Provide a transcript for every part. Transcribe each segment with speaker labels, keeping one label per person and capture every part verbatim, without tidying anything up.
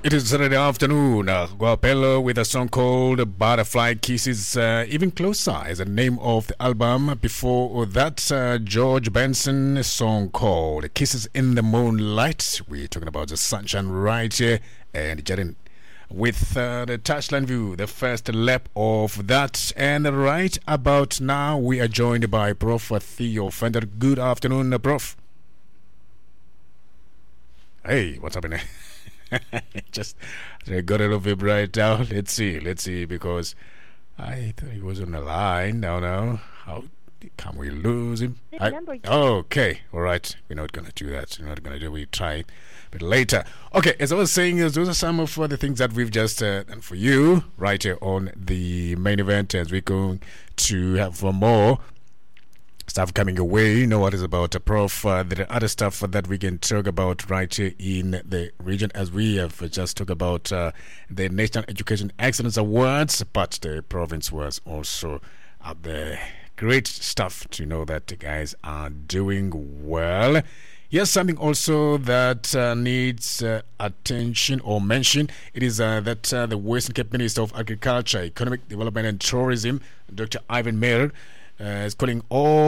Speaker 1: It is Saturday afternoon. Uh, Guapello with a song called Butterfly Kisses. Uh, even Closer is the name of the album. Before that, uh, George Benson, a song called Kisses in the Moonlight. We're talking about the sunshine right here. And Jaren with uh, the touchline view, the first lap of that. And right about now, we are joined by Professor Theo Fender. Good afternoon, Prof Hey, what's happening? Just I got it off him right now. Let's see, let's see, because I thought he was on the line. Now, now, how can we lose him? I, okay, all right. We're not gonna do that. We're not gonna do. We try it, but later. Okay, as I was saying, those are some of the things that we've just uh, done for you right here on the main event, as we're going to have for more stuff coming away. You know what is about, uh, Prof. Uh, there are other stuff that we can talk about right here in the region, as we have just talked about uh, the National Education Excellence Awards, but the province was also up there. Great stuff to know that the guys are doing well. Here's something also that uh, needs uh, attention or mention. It is uh, that uh, the Western Cape Minister of Agriculture, Economic Development and Tourism, Doctor Ivan Meyer, Uh, is calling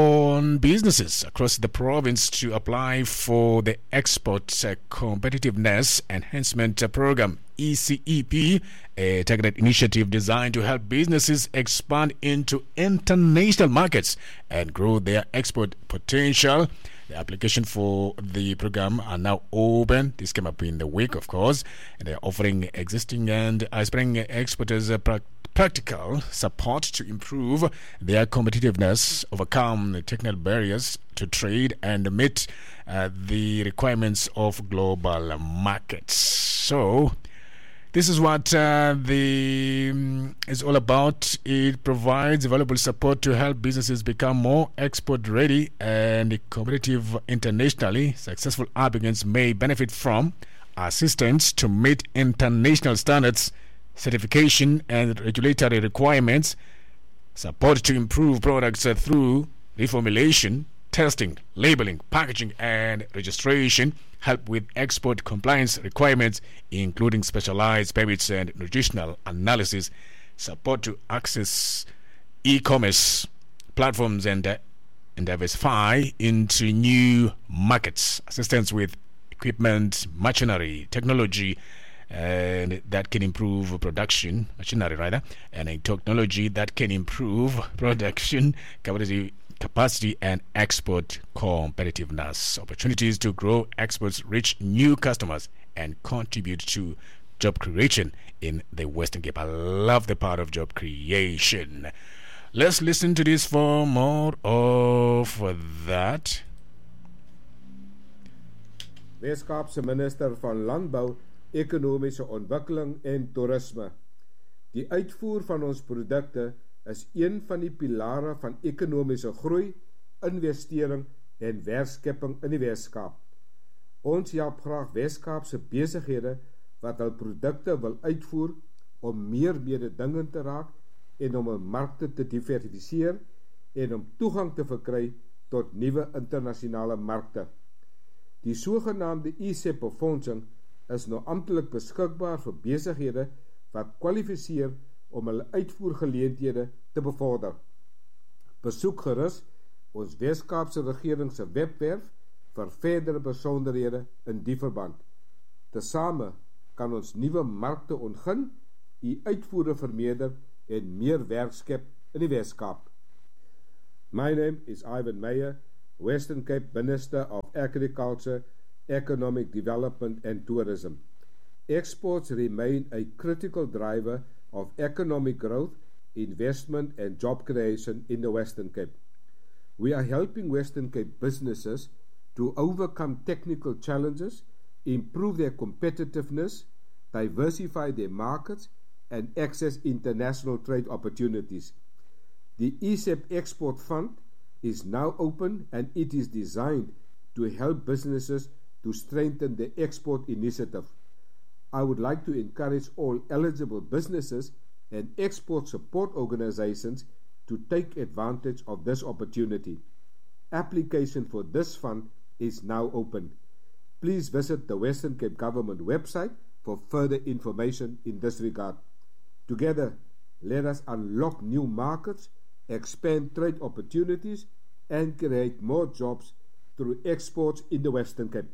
Speaker 1: on businesses across the province to apply for the Export uh, Competitiveness Enhancement uh, Program, E C E P, a targeted initiative designed to help businesses expand into international markets and grow their export potential. The application for the program are now open. This came up in the week, of course, and they're offering existing and aspiring exporters a practice practical support to improve their competitiveness, overcome the technical barriers to trade, and meet uh, the requirements of global markets. So, this is what uh, the um, is all about. It provides valuable support to help businesses become more export ready and competitive internationally. Successful applicants may benefit from assistance to meet international standards, certification and regulatory requirements, support to improve products uh, through reformulation, testing, labeling, packaging, and registration, help with export compliance requirements, including specialized permits and nutritional analysis, support to access e-commerce platforms and, uh, and diversify into new markets, assistance with equipment, machinery, technology, and that can improve production, machinery rather, and a technology that can improve production capacity, capacity and export competitiveness. Opportunities to grow exports, reach new customers, and contribute to job creation in the Western Cape. I love the part of job creation. Let's listen to this for more of that.
Speaker 2: Weskaapse Minister van Landbou, Ekonomiese Ontwikkeling en Toerisme. Die uitvoer van ons produkte is een van die pilare van ekonomiese groei, investering en werkskepping in die Weskaap. Ons help graag Weskaapse besighede wat hul produkte wil uitvoer om meer mededingend te raak en om hul markte te diversifiseer en om toegang te verkry tot nuwe internasionale markte. Die sogenaamde E C E P befondsing is nou amptelik beskikbaar vir besighede wat kwalifiseer om hulle uitvoergeleenthede te bevorder. Besoek gerus ons Weskaapse regering se webwerf vir verdere besonderhede in die verband. Tesame kan ons nuwe markte ontgin, u uitvoere vermeerder en meer werk skep in die Weskaap. My name is Ivan Meyer, Western Cape Minister of Agriculture, Economic Development and Tourism. Exports remain a critical driver of economic growth, investment and job creation in the Western Cape. We are helping Western Cape businesses to overcome technical challenges, improve their competitiveness, diversify their markets, and access international trade opportunities. The E C E P Export Fund is now open and it is designed to help businesses to strengthen the export initiative. I would like to encourage all eligible businesses and export support organizations to take advantage of this opportunity. Application for this fund is now open. Please visit the Western Cape Government website for further information in this regard. Together, let us unlock new markets, expand trade opportunities, and create more jobs through exports in the Western Cape.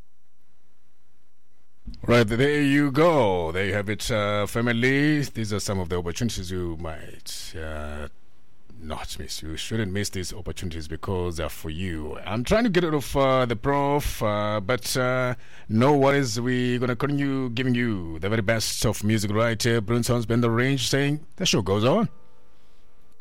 Speaker 1: Right, there you go. There you have it, uh, family. These are some of the opportunities you might uh, not miss. You shouldn't miss these opportunities because they're for you. I'm trying to get rid of uh, the prof, uh, but uh, no worries. We're going to continue giving you the very best of music right here. Brunson's been the range saying the show goes on.